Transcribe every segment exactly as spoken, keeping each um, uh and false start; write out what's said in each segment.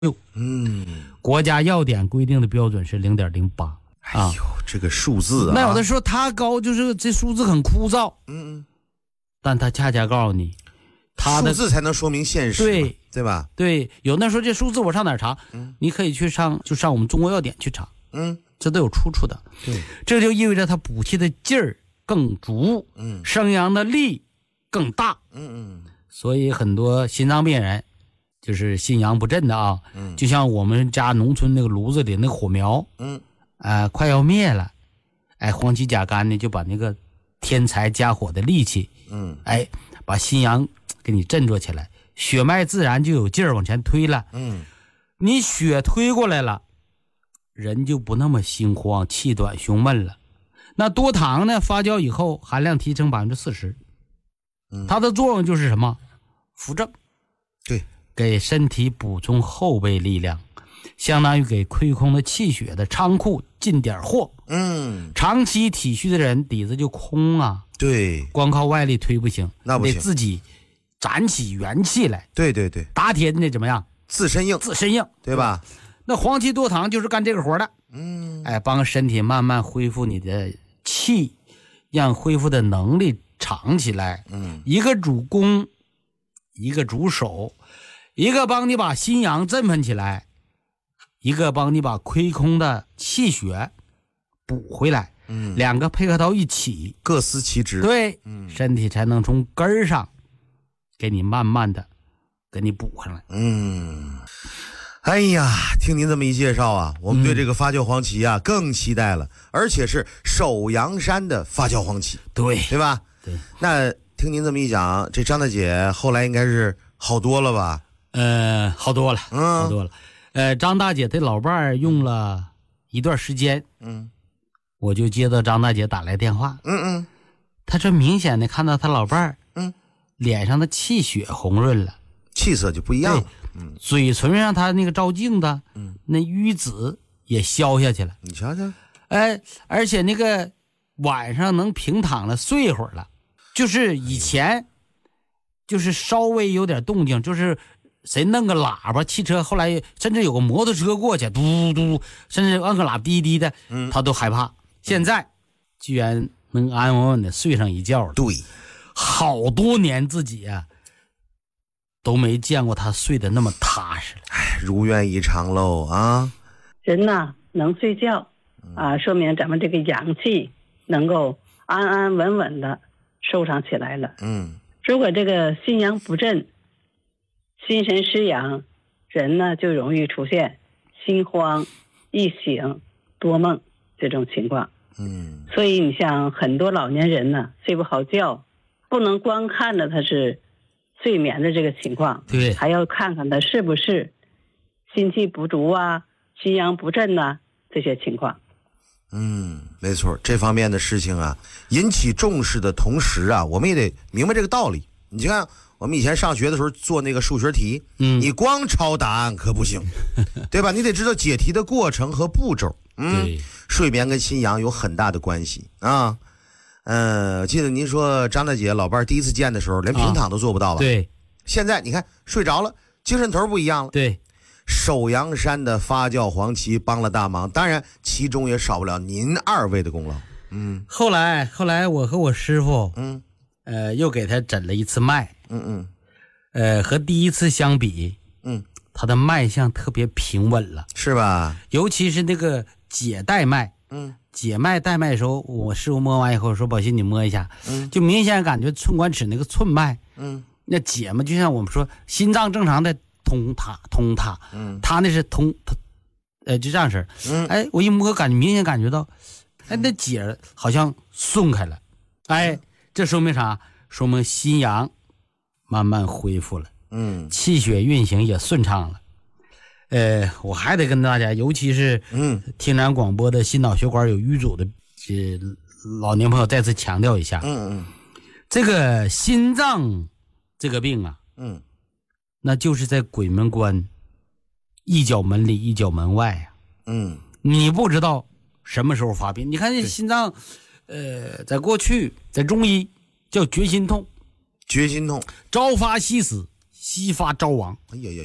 六。嗯，国家药典规定的标准是零点零八。 哎呦，这个数字啊， 那有的说它高，就是这数字很枯燥。 嗯嗯， 但它恰恰告诉你，它的数字才能说明现实， 对对吧？ 对，有的说这数字我上哪儿查？ 嗯， 你可以去上就上我们中国药典去查。 嗯， 这都有出处的。 对， 这就意味着它补气的劲儿更足， 嗯， 生阳的力更大。 嗯嗯， 所以很多心脏病人就是心阳不振的啊， 嗯， 就像我们家农村那个炉子里那个火苗， 嗯， 呃，快要灭了，哎，黄芪甲苷呢就把那个添柴加火的力气， 嗯， 哎，把心阳给你振作起来，血脉自然就有劲儿往前推了。 嗯， 你血推过来了，人就不那么心慌气短胸闷了。那多糖呢，发酵以后含量提升百分之四十，它的作用就是什么？扶正， 对， 给身体补充后备力量，相当于给亏空的气血的仓库进点货。 嗯， 长期体虚的人底子就空啊， 对， 光靠外力推不行， 那不行， 得自己攒起元气来。 对对对， 打铁你得怎么样？ 自身硬， 自身硬， 对吧？ 那黄芪多糖就是干这个活的。 嗯， 哎，帮身体慢慢恢复你的气，让恢复的能力长起来。 嗯， 一个主攻，一个主守，一个帮你把心阳振奋起来，一个帮你把亏空的气血补回来。 嗯， 两个配合到一起， 各司其职。 对， 嗯， 身体才能从根儿上给你慢慢的给你补上来。 嗯。哎呀，听您这么一介绍啊，我们对这个发酵黄芪啊、嗯、更期待了，而且是首阳山的发酵黄芪， 对对吧？ 对。 那听您这么一讲，这张大姐后来应该是好多了吧？ 呃，好多了， 嗯， 好多了。呃，张大姐的老伴儿用了一段时间， 嗯， 我就接到张大姐打来电话， 嗯嗯， 她这明显的看到她老伴儿， 嗯， 脸上的气血红润了， 气色就不一样了。 嗯，嘴唇上他那个照镜子，嗯，那瘀紫也消下去了。 你瞧瞧， 哎，而且那个晚上能平躺了睡一会儿了，就是以前就是稍微有点动静，就是谁弄个喇叭，汽车后来甚至有个摩托车过去，嘟嘟，甚至按个喇叭滴滴的，嗯，他都害怕。现在居然能安安稳稳的睡上一觉了。 对， 好多年自己啊都没见过他睡得那么踏实了。 哎，如愿以偿喽啊！ 人呐能睡觉啊，说明咱们这个阳气能够安安稳稳的收藏起来了。 嗯， 如果这个心阳不振，心神失养，人呢就容易出现心慌、易醒、多梦这种情况。 嗯， 所以你像很多老年人呢睡不好觉，不能光看着他是睡眠的这个情况， 对， 还要看看他是不是心气不足啊、心阳不振呐、啊、这些情况。 嗯，没错，这方面的事情啊，引起重视的同时啊，我们也得明白这个道理。你看，我们以前上学的时候做那个数学题， 嗯， 你光抄答案可不行，对吧？你得知道解题的过程和步骤。嗯， 对， 睡眠跟心阳有很大的关系啊。嗯，记得您说张大姐老伴第一次见的时候，连平躺都做不到吧？ 啊、对， 现在你看睡着了，精神头不一样了。 对， 首阳山的发酵黄芪帮了大忙，当然其中也少不了您二位的功劳。嗯， 后来后来我和我师傅， 嗯， 呃，又给他诊了一次脉， 嗯嗯， 呃，和第一次相比， 嗯， 他的脉象特别平稳了， 是吧？ 尤其是那个解带脉， 嗯。 解脉带脉的时候，我师傅摸完以后说：“宝信，你摸一下。”嗯，就明显感觉寸关尺那个寸脉， 嗯， 那解嘛，就像我们说心脏正常的通塔通塔，嗯，他那是通，呃，就这样式。嗯，哎，我一摸，感觉明显感觉到，哎，那解好像松开了，哎，这说明啥？说明心阳慢慢恢复了，嗯，气血运行也顺畅了。呃，我还得跟大家，尤其是嗯，听咱广播的心脑血管有瘀阻的这老年朋友，再次强调一下， 嗯嗯， 这个心脏这个病啊， 嗯， 那就是在鬼门关，一脚门里一脚门外啊， 嗯， 你不知道什么时候发病。你看这心脏，呃，在过去在中医叫绝心痛， 绝心痛， 朝发夕死，夕发朝亡。 哎呀呀呀呀！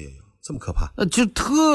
这么可怕？ 呃，就特